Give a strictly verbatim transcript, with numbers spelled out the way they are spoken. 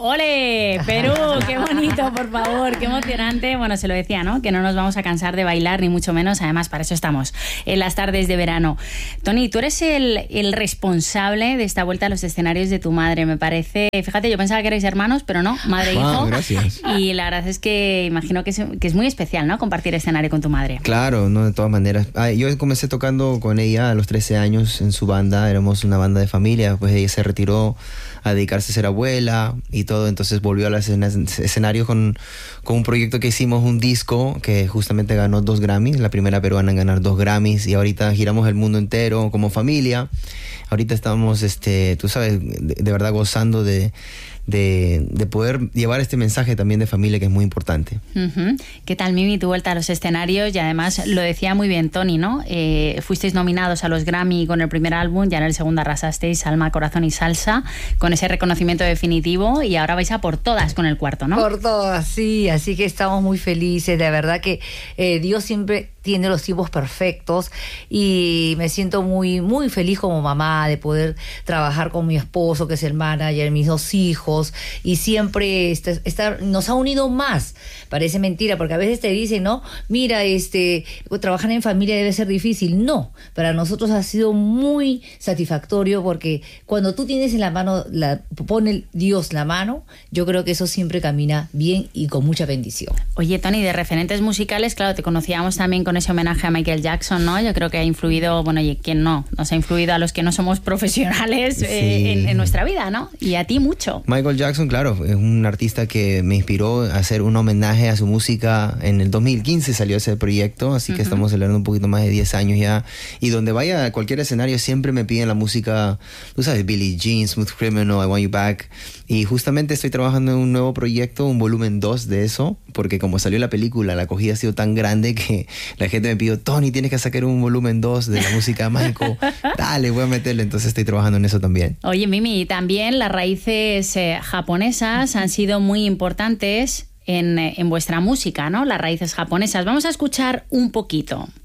¡Ole! Perú, qué bonito, por favor, qué emocionante. Bueno, se lo decía, ¿no? Que no nos vamos a cansar de bailar, ni mucho menos. Además, para eso estamos en las tardes de verano. Tony, tú eres el, el responsable de esta vuelta a los escenarios de tu madre, me parece. Fíjate, yo pensaba que erais hermanos, pero no, madre e hijo. Wow, gracias. Y la verdad es que imagino que es, que es muy especial, ¿no? Compartir escenario con tu madre. Claro, no, de todas maneras. Ah, yo comencé tocando con ella a los trece años en su banda. Éramos una banda de familia. Pues ella se retiró a dedicarse a ser abuela y todo, entonces volvió a los escenarios con, con un proyecto que hicimos, un disco que justamente ganó dos Grammys, la primera peruana en ganar dos Grammys, y ahorita giramos el mundo entero como familia. Ahorita estamos, este, tú sabes, de, de verdad gozando de, de, de poder llevar este mensaje también de familia, que es muy importante. Uh-huh. ¿Qué tal, Mimi, tu vuelta a los escenarios? Y además lo decía muy bien Tony, ¿no? Eh, fuisteis nominados a los Grammy con el primer álbum, ya en el segundo arrasasteis Alma, Corazón y Salsa, con ese reconocimiento definitivo, y ahora vais a por todas con el cuarto, ¿no? Por todas, sí, así que estamos muy felices, de verdad que eh, Dios siempre tiene los tiempos perfectos y me siento muy, muy feliz como mamá de poder trabajar con mi esposo, que es el manager, mis dos hijos, y siempre está, está, nos ha unido más. Parece mentira, porque a veces te dicen, ¿no? Mira, este, trabajar en familia debe ser difícil. No, para nosotros ha sido muy satisfactorio, porque cuando tú tienes en la mano, la, pone Dios la mano, yo creo que eso siempre camina bien y con mucha bendición. Oye, Tony, de referentes musicales, claro, te conocíamos también con ese homenaje a Michael Jackson, ¿no? Yo creo que ha influido, bueno, y quién no, nos ha influido a los que no somos profesionales sí. eh, en, en nuestra vida, ¿no? Y a ti mucho. Michael Jackson, claro, es un artista que me inspiró a hacer un homenaje a su música. En el dos mil quince salió ese proyecto, así que uh-huh. estamos celebrando un poquito más de diez años ya. Y donde vaya a cualquier escenario siempre me piden la música, tú sabes, Billie Jean, Smooth Criminal, I Want You Back. Y justamente estoy trabajando en un nuevo proyecto, un volumen dos de eso, porque como salió la película, la acogida ha sido tan grande que la gente me pidió, Tony, tienes que sacar un volumen dos de la música de Michael. Dale, voy a meterle. Entonces estoy trabajando en eso también. Oye, Mimi, también las raíces eh, japonesas han sido muy importantes en, en vuestra música, ¿no? Las raíces japonesas. Vamos a escuchar un poquito.